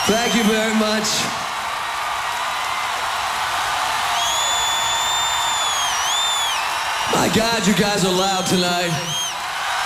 Thank you very much. My God, you guys are loud tonight.